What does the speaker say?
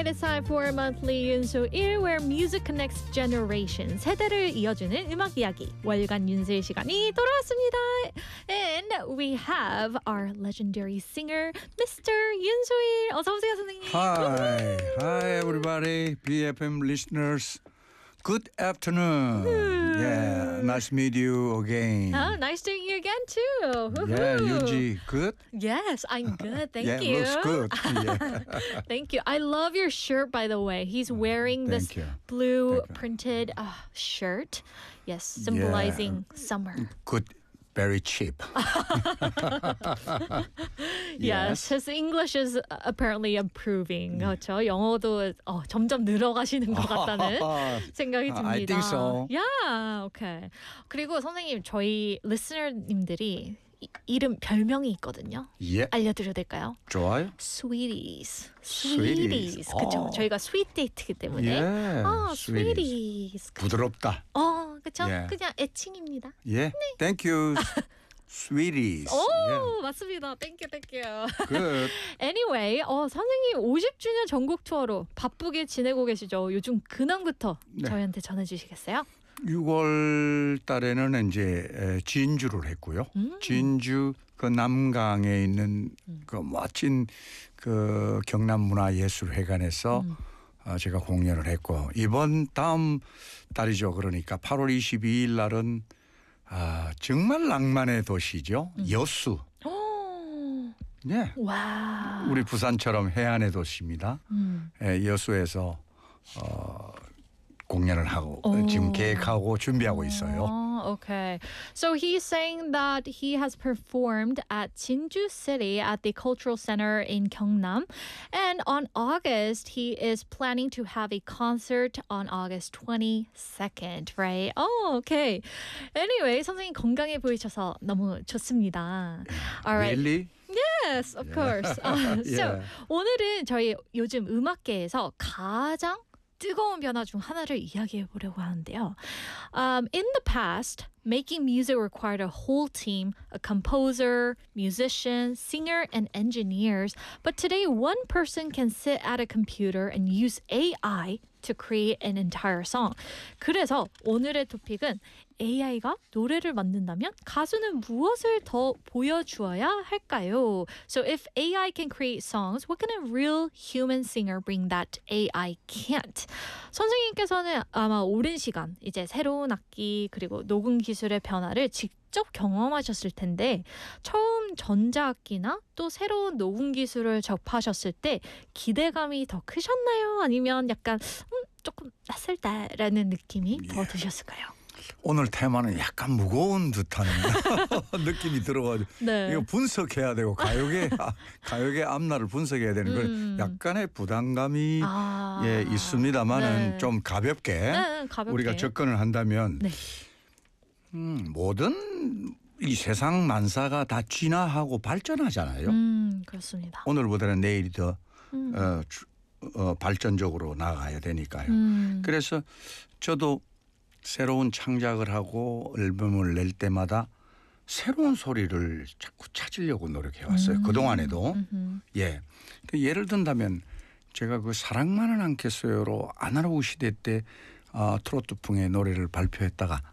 right, it's time for monthly 윤소일 where music connects generations. 세대를 이어주는 음악 이야기. 월간 윤소일 시간이 돌아왔습니다. And we have our legendary singer, Mr. 윤소일. 어서 오세요, 선생님. Hi everybody, BFM listeners. Good afternoon. Yeah, nice to meet you again. Oh, nice to meet you again too. Yeah, Woohoo. Yuji, good? Yes, I'm good. Thank yeah, you. looks good. Yeah. Thank you. I love your shirt, by the way. He's wearing this Thank you. blue Thank you. printed shirt. Yes, symbolizing summer. Good, very cheap. Yes, his English is apparently improving. 그렇죠. 영어도 점점 늘어가시는 것 같다는 생각이 듭니다. I think so. Yeah, okay. 그리고 선생님, 저희 리스너님들이 이름 별명이 있거든요. 예, 알려드려도 될까요? 좋아요. Sweeties. Sweeties. 그렇죠. 저희가 스윗 데이트이기 때문에. Yeah, Sweeties. 부드럽다. 그렇죠. Yeah. 그냥 애칭입니다. Yeah, thank you, sweeties. 오, Yeah, 맞습니다. Thank you. good. Anyway, 선생님 50주년 전국 투어로 바쁘게 지내고 계시죠. 요즘 근황부터 네. 저희한테 전해주시겠어요? 6월 달에는 이제 진주를 했고요. 진주 그 남강에 있는 그 멋진 그 경남문화예술회관에서 제가 공연을 했고 다음 달이죠. 그러니까 8월 22일 날은 정말 낭만의 도시죠. 여수. 네. 와. 우리 부산처럼 해안의 도시입니다. 여수에서 공연을 하고 지금 계획하고 준비하고 있어요. Okay. So he's saying that he has performed at Jinju City at the Cultural Center in Gyeongnam. And on August, he is planning to have a concert on August 22nd, right? Oh, okay. Anyway, 선생님 건강해 보이셔서 너무 좋습니다. All right. Really? Yes, of course. So Yeah. 오늘은 저희 요즘 음악계에서 가장 뜨거운 변화 중 하나를 이야기해 보려고 하는데요. In the past, making music required a whole team, a composer, musician, singer, and engineers. But today, one person can sit at a computer and use AI to create an entire song. 그래서 오늘의 토픽은 AI가 노래를 만든다면 가수는 무엇을 더 보여주어야 할까요? So if AI can create songs, what can a real human singer bring that AI can't? 선생님께서는 아마 오랜 시간 이제 새로운 악기 그리고 녹음 기술의 변화를 직접 경험하셨을 텐데 처음 전자악기나 또 새로운 녹음 기술을 접하셨을 때 기대감이 더 크셨나요? 아니면 약간 조금 낯설다라는 느낌이 더 드셨을까요? 오늘 테마는 약간 무거운 듯한 느낌이 들어가지고 네. 이거 분석해야 되고 가요계 앞날을 분석해야 되는 건 약간의 부담감이 있습니다만은 네. 좀 가볍게 가볍게 우리가 접근을 한다면 네. 모든 이 세상 만사가 다 진화하고 발전하잖아요. 그렇습니다. 오늘보다는 내일이 더 발전적으로 나가야 되니까요. 그래서 저도 새로운 창작을 하고 앨범을 낼 때마다 새로운 소리를 자꾸 찾으려고 노력해 왔어요. 그동안에도. 예. 예를 든다면 제가 그 사랑만은 않겠어요로 아날로그 시대 때 트로트풍의 노래를 발표했다가